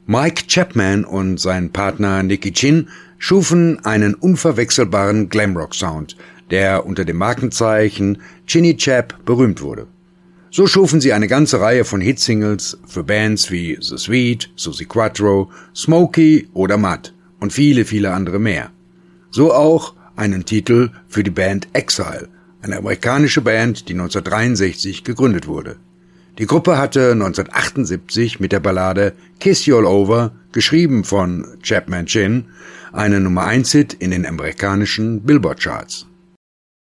Mike Chapman und sein Partner Nicky Chinn schufen einen unverwechselbaren Glamrock-Sound, der unter dem Markenzeichen Chinny Chap berühmt wurde. So schufen sie eine ganze Reihe von Hitsingles für Bands wie The Sweet, Suzi Quatro, Smokey oder Mud und viele, viele andere mehr. So auch einen Titel für die Band Exile, eine amerikanische Band, die 1963 gegründet wurde. Die Gruppe hatte 1978 mit der Ballade Kiss You All Over, geschrieben von Chapman Chinn, einen Nummer-1-Hit in den amerikanischen Billboard-Charts.